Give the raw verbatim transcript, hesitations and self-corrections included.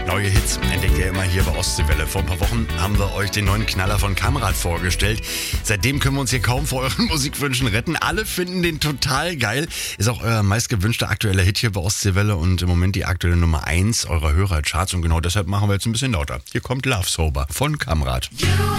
Neue Hits entdeckt ihr immer hier bei Ostseewelle. Vor ein paar Wochen haben wir euch den neuen Knaller von Kamrat vorgestellt. Seitdem können wir uns hier kaum vor euren Musikwünschen retten. Alle finden den total geil. Ist auch euer meistgewünschter aktueller Hit hier bei Ostseewelle und im Moment die aktuelle Nummer eins eurer Hörercharts. Und genau deshalb machen wir jetzt ein bisschen lauter. Hier kommt Love Sober von Kamrat. You